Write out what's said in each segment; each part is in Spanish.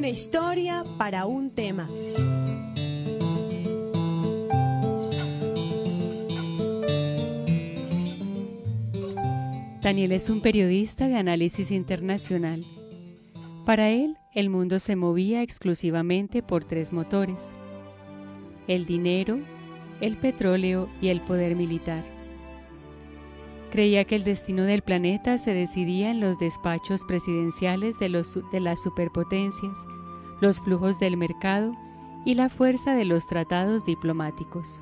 Una historia para un tema. Daniel es un periodista de análisis internacional. Para él, el mundo se movía exclusivamente por tres motores: el dinero, el petróleo y el poder militar. Creía que el destino del planeta se decidía en los despachos presidenciales de las superpotencias, los flujos del mercado y la fuerza de los tratados diplomáticos.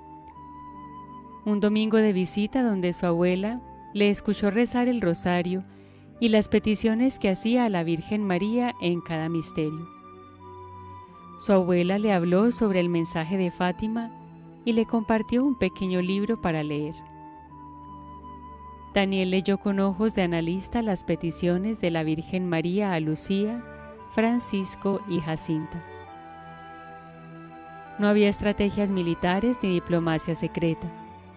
Un domingo de visita donde su abuela le escuchó rezar el rosario y las peticiones que hacía a la Virgen María en cada misterio. Su abuela le habló sobre el mensaje de Fátima y le compartió un pequeño libro para leer. Daniel leyó con ojos de analista las peticiones de la Virgen María a Lucía, Francisco y Jacinta. No había estrategias militares ni diplomacia secreta.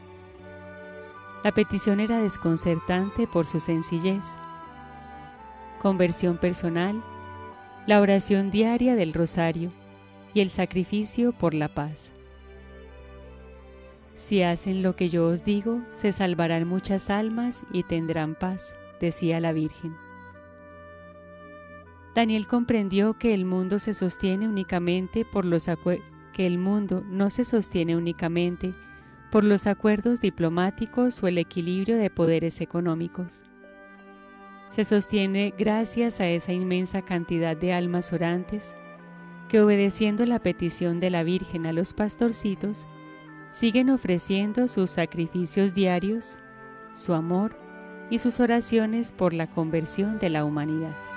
La petición era desconcertante por su sencillez: conversión personal, la oración diaria del rosario y el sacrificio por la paz. Si hacen lo que yo os digo, se salvarán muchas almas y tendrán paz, decía la Virgen. Daniel comprendió que el mundo no se sostiene únicamente por los acuerdos diplomáticos o el equilibrio de poderes económicos. Se sostiene gracias a esa inmensa cantidad de almas orantes que, obedeciendo la petición de la Virgen a los pastorcitos, siguen ofreciendo sus sacrificios diarios, su amor y sus oraciones por la conversión de la humanidad.